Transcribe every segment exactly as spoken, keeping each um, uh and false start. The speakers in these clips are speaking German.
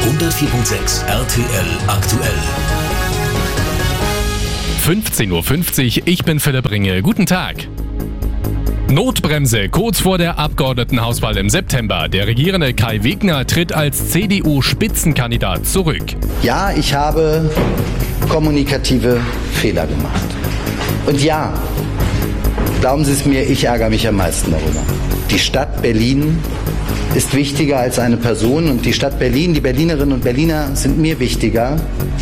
hundertvier Komma sechs R T L aktuell. fünfzehn Uhr fünfzig, ich bin Philipp Ringe. Guten Tag. Notbremse kurz vor der Abgeordnetenhauswahl im September. Der regierende Kai Wegner tritt als C D U-Spitzenkandidat zurück. Ja, ich habe kommunikative Fehler gemacht. Und ja, glauben Sie es mir, ich ärgere mich am meisten darüber. Die Stadt Berlin ist wichtiger als eine Person und die Stadt Berlin, die Berlinerinnen und Berliner sind mir wichtiger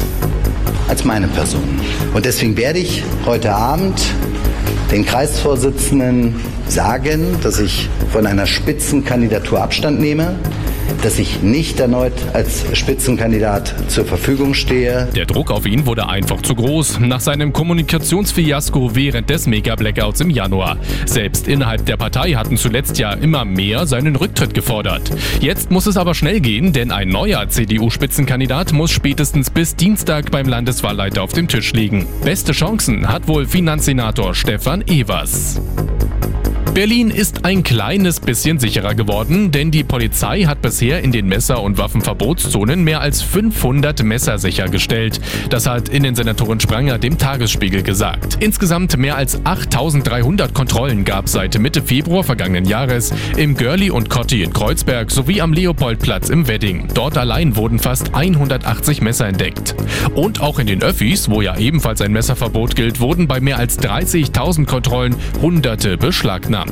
als meine Person. Und deswegen werde ich heute Abend den Kreisvorsitzenden sagen, dass ich von einer Spitzenkandidatur Abstand nehme, dass ich nicht erneut als Spitzenkandidat zur Verfügung stehe. Der Druck auf ihn wurde einfach zu groß, nach seinem Kommunikationsfiasko während des Mega-Blackouts im Januar. Selbst innerhalb der Partei hatten zuletzt ja immer mehr seinen Rücktritt gefordert. Jetzt muss es aber schnell gehen, denn ein neuer C D U-Spitzenkandidat muss spätestens bis Dienstag beim Landeswahlleiter auf dem Tisch liegen. Beste Chancen hat wohl Finanzsenator Stefan Evers. Berlin ist ein kleines bisschen sicherer geworden, denn die Polizei hat bisher in den Messer- und Waffenverbotszonen mehr als fünfhundert Messer sichergestellt. Das hat Innensenatorin Spranger dem Tagesspiegel gesagt. Insgesamt mehr als achttausenddreihundert Kontrollen gab es seit Mitte Februar vergangenen Jahres im Görli und Kotti in Kreuzberg sowie am Leopoldplatz im Wedding. Dort allein wurden fast hundertachtzig Messer entdeckt. Und auch in den Öffis, wo ja ebenfalls ein Messerverbot gilt, wurden bei mehr als dreißigtausend Kontrollen Hunderte beschlagnahmt.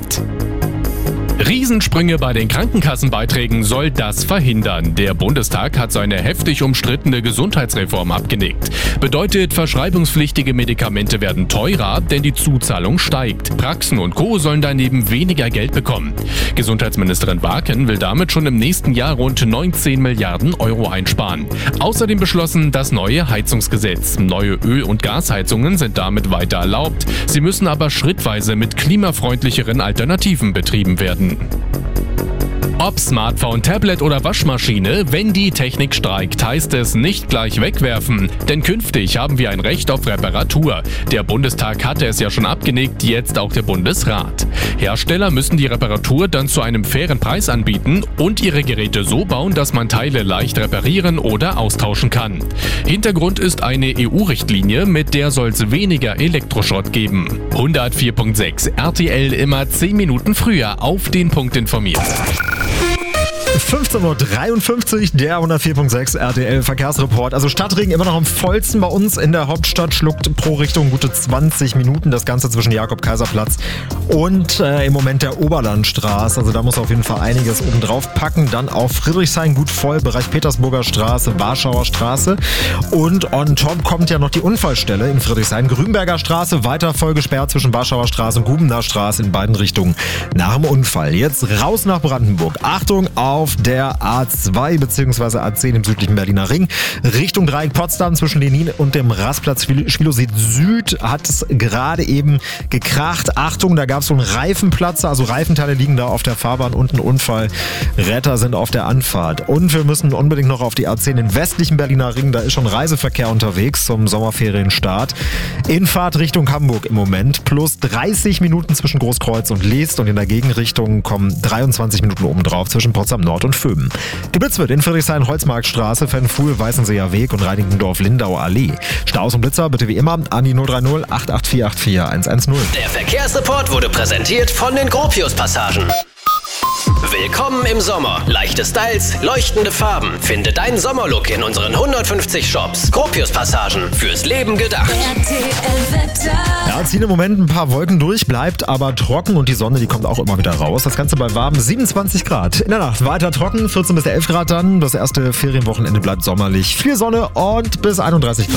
Riesensprünge bei den Krankenkassenbeiträgen soll das verhindern. Der Bundestag hat seine heftig umstrittene Gesundheitsreform abgenickt. Bedeutet, verschreibungspflichtige Medikamente werden teurer, denn die Zuzahlung steigt. Praxen und Co. sollen daneben weniger Geld bekommen. Gesundheitsministerin Waken will damit schon im nächsten Jahr rund neunzehn Milliarden Euro einsparen. Außerdem beschlossen das neue Heizungsgesetz. Neue Öl- und Gasheizungen sind damit weiter erlaubt. Sie müssen aber schrittweise mit klimafreundlicheren Alternativen betrieben werden. Ob Smartphone, Tablet oder Waschmaschine, wenn die Technik streikt, heißt es nicht gleich wegwerfen. Denn künftig haben wir ein Recht auf Reparatur. Der Bundestag hatte es ja schon abgenickt, jetzt auch der Bundesrat. Hersteller müssen die Reparatur dann zu einem fairen Preis anbieten und ihre Geräte so bauen, dass man Teile leicht reparieren oder austauschen kann. Hintergrund ist eine E U-Richtlinie, mit der soll es weniger Elektroschrott geben. hundertvier Komma sechs R T L immer zehn Minuten früher auf den Punkt informiert. fünfzehn Uhr dreiundfünfzig, der hundertvier Komma sechs R T L Verkehrsreport. Also Stadtregen immer noch am vollsten bei uns in der Hauptstadt, schluckt pro Richtung gute zwanzig Minuten. Das Ganze zwischen Jakob-Kaiser-Platz und äh, im Moment der Oberlandstraße. Also da muss auf jeden Fall einiges oben drauf packen. Dann auf Friedrichshain gut voll, Bereich Petersburger Straße, Warschauer Straße. Und on top kommt ja noch die Unfallstelle in Friedrichshain. Grünberger Straße weiter voll gesperrt zwischen Warschauer Straße und Gubener Straße in beiden Richtungen nach dem Unfall. Jetzt raus nach Brandenburg. Achtung auf der A zwei bzw. A zehn im südlichen Berliner Ring. Richtung Dreieck Potsdam zwischen Lenin und dem Rastplatz Schwielowsee Süd hat es gerade eben gekracht. Achtung, da gab es so einen Reifenplatzer, also Reifenteile liegen da auf der Fahrbahn und ein Unfall. Retter sind auf der Anfahrt. Und wir müssen unbedingt noch auf die A zehn im westlichen Berliner Ring. Da ist schon Reiseverkehr unterwegs zum Sommerferienstart. In Fahrt Richtung Hamburg im Moment. Plus dreißig Minuten zwischen Großkreuz und Leest und in der Gegenrichtung kommen dreiundzwanzig Minuten obendrauf zwischen Potsdam Nord und Föben. Geblitzt wird in Friedrichshain Holzmarktstraße, Fennfuhl, Weißenseer Weg und Reinickendorf Lindauer Allee. Staus und Blitzer bitte wie immer an die null drei null acht acht vier acht vier eins eins null. Der Verkehrsreport wurde präsentiert von den Gropius-Passagen. Willkommen im Sommer. Leichte Styles, leuchtende Farben. Finde deinen Sommerlook in unseren hundertfünfzig Shops. Gropius-Passagen, fürs Leben gedacht. Ja, ziehen im Moment ein paar Wolken durch, bleibt aber trocken und die Sonne, die kommt auch immer wieder raus. Das Ganze bei warmen siebenundzwanzig Grad. In der Nacht weiter trocken, vierzehn bis elf Grad dann. Das erste Ferienwochenende bleibt sommerlich. Viel Sonne und bis einunddreißig Grad.